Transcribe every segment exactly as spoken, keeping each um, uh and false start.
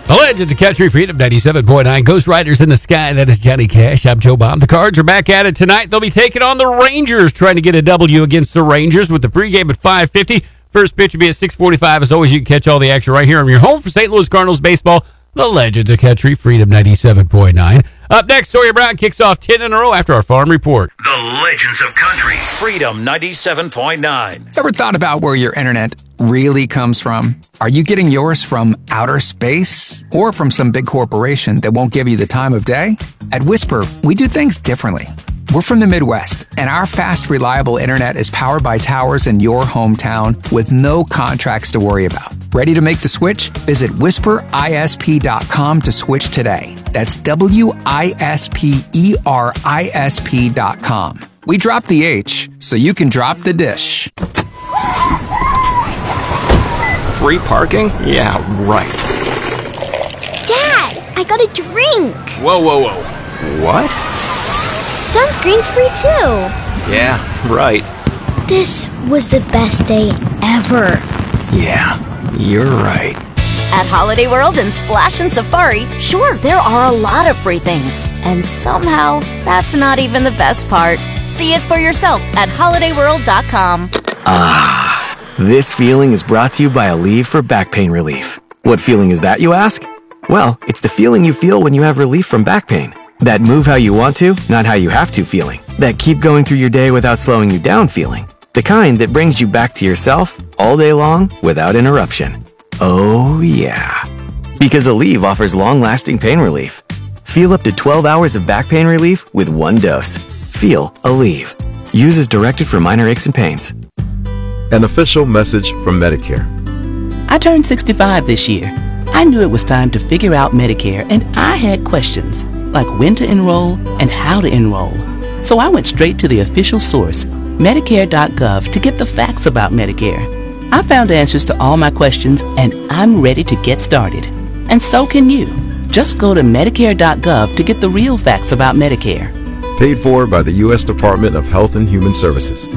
The Legends of Country Freedom ninety-seven point nine. Ghost Riders in the Sky. That is Johnny Cash. I'm Joe Baum. The Cards are back at it tonight. They'll be taking on the Rangers, trying to get a W against the Rangers with the pregame at five fifty. First pitch will be at six forty-five. As always, you can catch all the action right here on your home for Saint Louis Cardinals baseball. The Legends of Country Freedom ninety-seven point nine. Up next, Sawyer Brown kicks off ten in a row after our farm report. The Legends of Country Freedom ninety-seven point nine. Ever thought about where your internet really comes from? Are you getting yours from outer space or from some big corporation that won't give you the time of day? At Whisper, we do things differently. We're from the Midwest, and our fast, reliable internet is powered by towers in your hometown with no contracts to worry about. Ready to make the switch? Visit whisper I S P dot com to switch today. That's W I S P E R I S P dot com. We dropped the H so you can drop the dish. Free parking? Yeah, right. Dad, I got a drink. Whoa, whoa, whoa. What? Sunscreen's free too. Yeah, right. This was the best day ever. Yeah, you're right. At Holiday World and Splash and Safari, sure, there are a lot of free things. And somehow, that's not even the best part. See it for yourself at holiday world dot com. Ah, this feeling is brought to you by Aleve for back pain relief. What feeling is that, you ask? Well, it's the feeling you feel when you have relief from back pain. That move how you want to, not how you have to feeling. That keep going through your day without slowing you down feeling. The kind that brings you back to yourself all day long without interruption. Oh yeah. Because Aleve offers long-lasting pain relief. Feel up to twelve hours of back pain relief with one dose. Feel Aleve. Use as directed for minor aches and pains. An official message from Medicare. I turned sixty-five this year. I knew it was time to figure out Medicare, and I had questions, like when to enroll and how to enroll. So I went straight to the official source, Medicare dot gov, to get the facts about Medicare. I found answers to all my questions, and I'm ready to get started. And so can you. Just go to Medicare dot gov to get the real facts about Medicare. Paid for by the U S Department of Health and Human Services.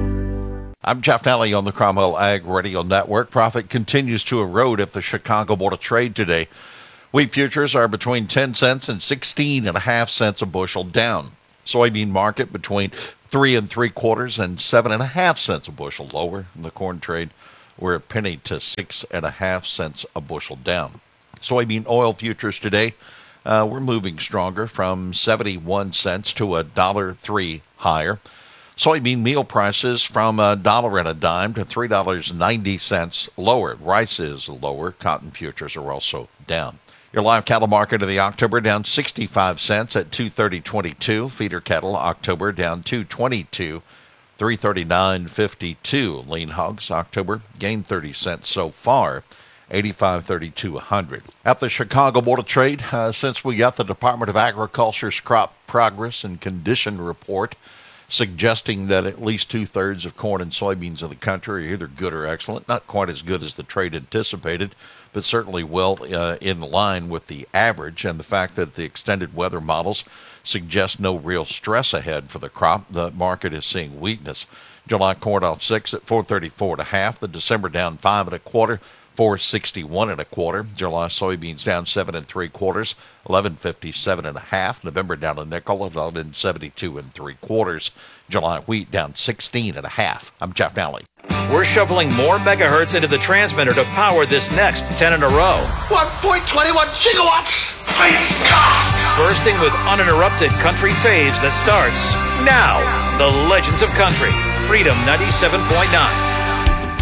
I'm Jeff Nally on the Cromwell Ag Radio Network. Profit continues to erode at the Chicago Board of Trade today. Wheat futures are between ten cents and sixteen and a half cents a bushel down. Soybean market between three and three quarters and seven and a half cents a bushel lower. In the corn trade, we're a penny to six and a half cents a bushel down. Soybean oil futures today, uh, we're moving stronger from seventy-one cents to a dollar three higher. Soybean meal prices from a dollar and a dime to three dollars and ninety cents lower. Rice is lower. Cotton futures are also down. Your live cattle market of the October down sixty-five cents at two thirty twenty-two. Feeder cattle October down two twenty-two, three thirty-nine fifty-two. Lean hogs October gained thirty cents so far, eighty-five thirty-two a hundred. At the Chicago Board of Trade, uh, since we got the Department of Agriculture's crop progress and condition report suggesting that at least two-thirds of corn and soybeans in the country are either good or excellent, not quite as good as the trade anticipated, but certainly well uh, in line with the average, and the fact that the extended weather models suggest no real stress ahead for the crop, the market is seeing weakness. July corn off six at four thirty-four and a half. The December down five and a quarter, four sixty-one and a quarter. July soybeans down seven and three quarters, eleven fifty-seven and a half. November down a nickel, eleven seventy-two and three quarters. July wheat down sixteen and a half. I'm Jeff Nally. We're shoveling more megahertz into the transmitter to power this next ten in a row. one point two one gigawatts! Praise God! Bursting with uninterrupted country faves that starts now. The Legends of Country, Freedom ninety-seven point nine.